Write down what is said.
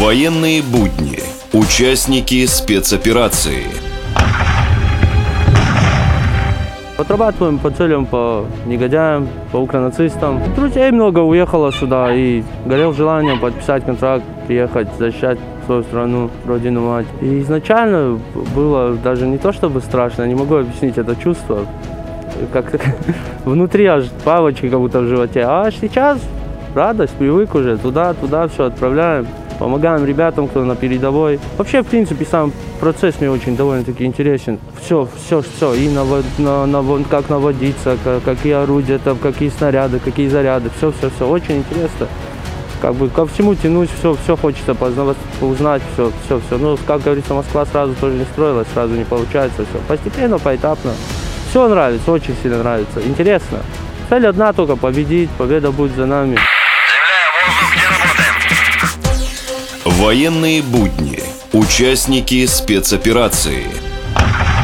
Военные будни. Участники спецоперации. Отрабатываем по целям, по негодяям, по укронацистам. Друзей много уехало сюда и горел желанием подписать контракт, приехать, защищать свою страну, родину мать. И изначально было даже не то чтобы страшно, я не могу объяснить это чувство. Как-то внутри аж палочки как будто в животе. А сейчас радость, привык уже, туда все отправляем. Помогаем ребятам, кто на передовой. Вообще, в принципе, сам процесс мне очень довольно-таки интересен. Все. И как наводиться, какие орудия, там, какие снаряды, какие заряды. Все. Очень интересно. Как бы ко всему тянусь, все хочется познавать, узнать, все. Ну, как говорится, Москва сразу тоже не строилась, сразу не получается все. Постепенно, поэтапно. Все нравится, очень сильно нравится. Интересно. Цель одна только — победить, победа будет за нами. Военные будни. Участники спецоперации.